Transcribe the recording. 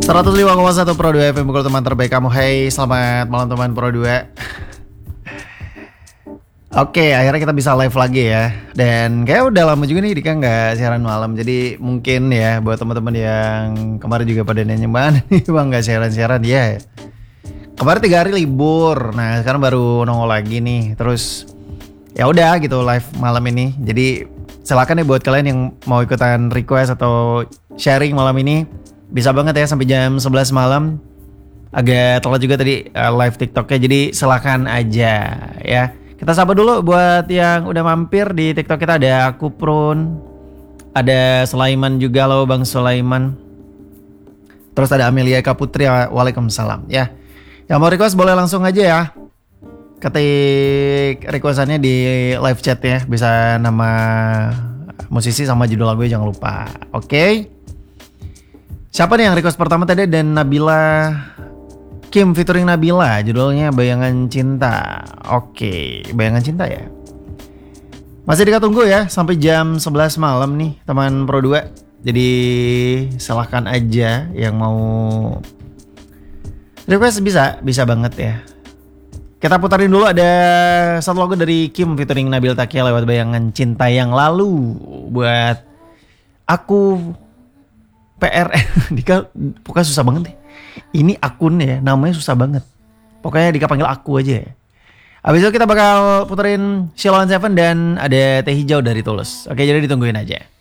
105,1 Pro 2 FM, pukul teman terbaik kamu. Hey, selamat malam teman Pro 2. Oke, akhirnya kita bisa live lagi ya. Dan kayak udah lama juga nih Dika nggak siaran malam. Jadi mungkin ya buat teman-teman yang kemarin juga pada nanya mana nih bang nggak siaran-siaran ya. Kemarin 3 hari libur. Nah sekarang baru nongol lagi nih. Terus ya udah gitu live malam ini. Jadi silakan ya buat kalian yang mau ikutan request atau sharing malam ini. Bisa banget ya sampai jam 11 malam. Agak telat juga tadi live TikToknya. Jadi silakan aja ya. Kita sapa dulu buat yang udah mampir di TikTok kita. Ada Kuprun, ada Sulaiman juga, loh Bang Sulaiman. Terus ada Amelia Kaputri, waalaikumsalam ya. Yang mau request boleh langsung aja ya. Ketik requestannya di live chat ya. Bisa nama musisi sama judul lagu jangan lupa. Oke. Siapa nih yang request pertama tadi? Dan Nabila Kim featuring Nabila, judulnya Bayangan Cinta. Oke, Bayangan Cinta ya. Masih Dika tunggu ya sampai jam 11 malam nih teman Pro 2. Jadi silahkan aja yang mau request bisa banget ya. Kita putarin dulu, ada satu lagu dari Kim featuring Nabil Takia lewat Bayangan Cinta yang lalu. Buat aku PR Dika pokoknya susah banget nih. Ini akunnya ya, namanya susah banget. Pokoknya Dika panggil aku aja ya. Abis itu kita bakal puterin Sheila on Seven dan ada Teh Hijau dari Tulus. Oke, jadi ditungguin aja.